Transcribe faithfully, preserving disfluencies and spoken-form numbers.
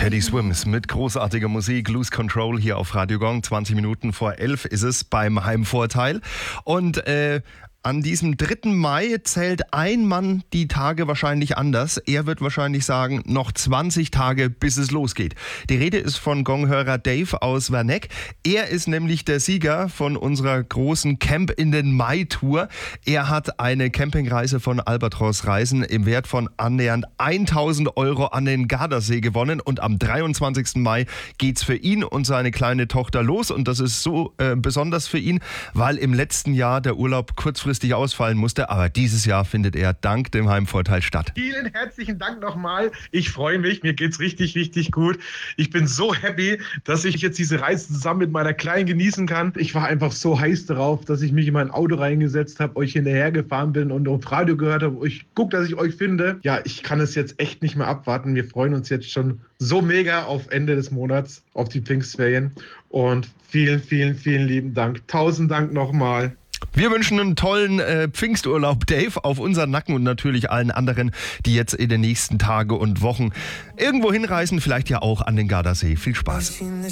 Teddy Swims mit großartiger Musik, Lose Control hier auf Radio Gong. zwanzig Minuten vor elf ist es beim Heimvorteil. Und äh, an diesem dritten Mai zählt ein Mann die Tage wahrscheinlich anders. Er wird wahrscheinlich sagen, noch zwanzig Tage, bis es losgeht. Die Rede ist von Gonghörer Dave aus Werneck. Er ist nämlich der Sieger von unserer großen Camp in den Mai-Tour. Er hat eine Campingreise von Albatros Reisen im Wert von annähernd tausend Euro an den Gardasee gewonnen. Und am dreiundzwanzigsten Mai geht's für ihn und seine kleine Tochter los. Und das ist so äh, besonders für ihn, weil im letzten Jahr der Urlaub kurzfristig ausfallen musste, aber dieses Jahr findet er dank dem Heimvorteil statt. Vielen herzlichen Dank nochmal. Ich freue mich, mir geht's richtig, richtig gut. Ich bin so happy, dass ich jetzt diese Reise zusammen mit meiner Kleinen genießen kann. Ich war einfach so heiß darauf, dass ich mich in mein Auto reingesetzt habe, euch hinterher gefahren bin und auf Radio gehört habe. Ich gucke, dass ich euch finde. Ja, ich kann es jetzt echt nicht mehr abwarten. Wir freuen uns jetzt schon so mega auf Ende des Monats, auf die Pfingstferien. Und vielen, vielen, vielen lieben Dank. Tausend Dank nochmal. Wir wünschen einen tollen äh, Pfingsturlaub, Dave, auf unseren Nacken und natürlich allen anderen, die jetzt in den nächsten Tagen und Wochen irgendwo hinreisen, vielleicht ja auch an den Gardasee. Viel Spaß.